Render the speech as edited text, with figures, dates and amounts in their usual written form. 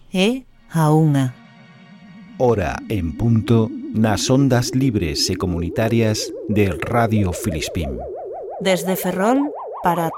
É a 1. Hora en punto nas ondas libres e comunitarias de Radio Filispín. Desde Ferrol para